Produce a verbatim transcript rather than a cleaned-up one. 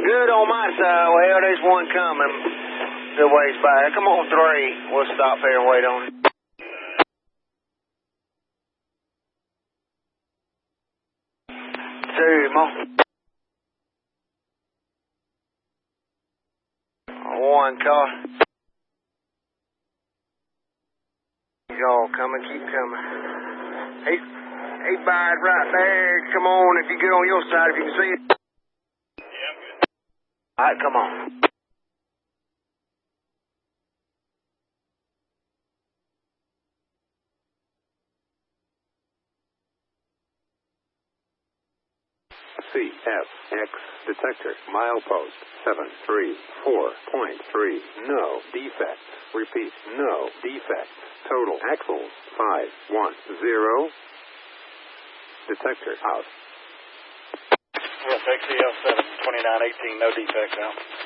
Good on my side. Well, there's one coming. Good ways back. Come on, three. We'll stop here and wait on it. Two more. One car. Y'all coming, keep coming. He, he bide right there. Come on, if you get on your side, if you can see it. Yeah, I'm good. All right, come on. C F X detector milepost seven three four point three. No defects. Repeat, no defects. Total axles five one zero. Detector out. Yes, X E L seven twenty-nine eighteen, no defects out.